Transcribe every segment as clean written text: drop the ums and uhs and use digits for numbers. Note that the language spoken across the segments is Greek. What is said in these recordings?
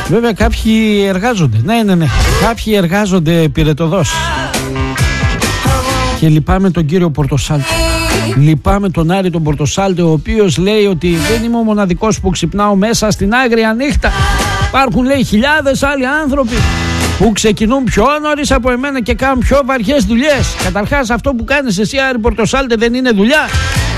Βέβαια κάποιοι εργάζονται. Ναι. Κάποιοι εργάζονται πυρετοδός. Και λυπάμαι τον κύριο Πορτοσάλτε. Λυπάμαι τον Άρη τον Πορτοσάλτε, ο οποίος λέει ότι δεν είμαι ο μοναδικός που ξυπνάω μέσα στην άγρια νύχτα. Υπάρχουν, λέει, χιλιάδες άλλοι άνθρωποι που ξεκινούν πιο νωρίς από εμένα και κάνουν πιο βαριές δουλειές. Καταρχάς, αυτό που κάνεις εσύ, Άρη Πορτοσάλτε, δεν είναι δουλειά.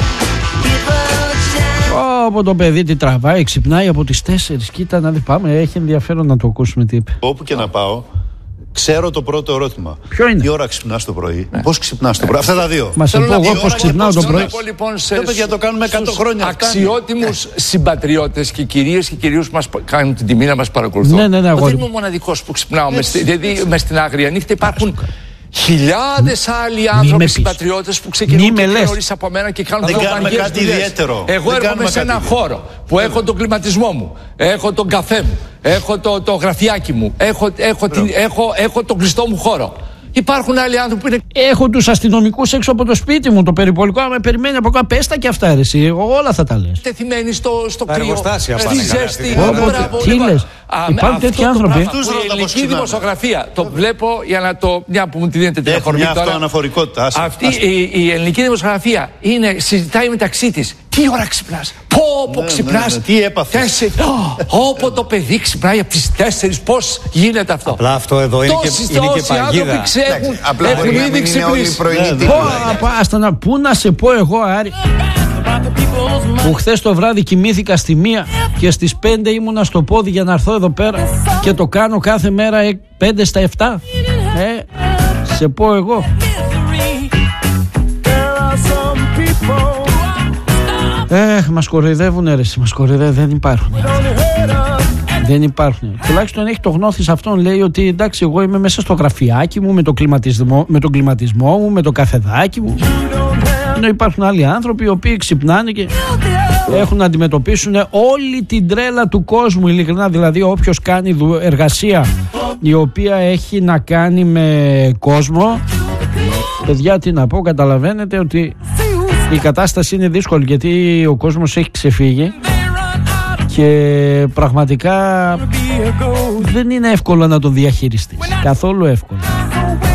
Όπου το παιδί τι τραβάει, ξυπνάει από τις 4. Κοίτα να δει, πάμε, έχει ενδιαφέρον να το ακούσουμε τι είπε. Όπου και να πάω, ξέρω το πρώτο ερώτημα. Ποιο είναι? Τι ώρα ξυπνάς το πρωί? Πώς ξυπνάς το πρωί? Αυτά τα δύο. Μα σε πω εγώ πώς ξυπνάω το πρωί. Λοιπόν, παιδιά, το κάνουμε 100 χρόνια. Αξιότιμους συμπατριώτες και κυρίες και κυρίους που μας κάνουν την τιμή να μας παρακολουθούν. Ναι, δεν είμαι ο μοναδικός που ξυπνάω. Δηλαδή, μες στην άγρια νύχτα υπάρχουν χιλιάδες άλλοι άνθρωποι συμπατριώτες που ξεκινούν και νωρίς από μένα και κάνουν πιο βαριές δουλειές. Εγώ έρχομαι σε έναν χώρο που έχω τον κλιματισμό μου, έχω τον καφέ μου, έχω το γραφιάκι μου, έχω τον κλειστό μου χώρο. Υπάρχουν άλλοι άνθρωποι που είναι. Έχω τους αστυνομικούς έξω από το σπίτι μου, το περιπολικό. Με περιμένει από κάτω. Πες τα και αυτά, ρε, εσύ. Όλα θα τα λες. Τεθειμένοι στο κρύο, στη ζέστη. Τι λες? Υπάρχουν τέτοιοι άνθρωποι. Η ελληνική δημοσιογραφία, το βλέπω για να το. Μια που μου τη δίνετε την αφορμή τώρα. Μια αυτοαναφορικότητα. Αυτή η ελληνική δημοσιογραφία συζητάει μεταξύ της. Τι ώρα ξυπνάς? Πόπο ξυπνάς? Τι έπαθες? Όπου το παιδί ξυπνάει από τις 4. Πώς γίνεται αυτό? Απλά αυτό εδώ είναι και παγίδα. Έχουν ήδη ξυπνήσει. Πού να σε πω εγώ, Άρη, που χθες το βράδυ κοιμήθηκα στη 1 και στις 5 ήμουνα στο πόδι για να έρθω εδώ πέρα και το κάνω κάθε μέρα 5 στα 7. Σε πω εγώ. Μας κοροϊδεύουνε, ρε, μας κοροϊδεύουν, δεν υπάρχουν. Τουλάχιστον έχει το γνώθις αυτόν, λέει ότι εντάξει, εγώ είμαι μέσα στο γραφιάκι μου με τον κλιματισμό μου, με το καφεδάκι μου. Ενώ υπάρχουν άλλοι άνθρωποι οι οποίοι ξυπνάνε και έχουν να αντιμετωπίσουν όλη την τρέλα του κόσμου, ειλικρινά. Δηλαδή όποιος κάνει εργασία η οποία έχει να κάνει με κόσμο, παιδιά, τι να πω, καταλαβαίνετε ότι η κατάσταση είναι δύσκολη, γιατί ο κόσμος έχει ξεφύγει και πραγματικά δεν είναι εύκολο να τον διαχειριστείς. Καθόλου εύκολο.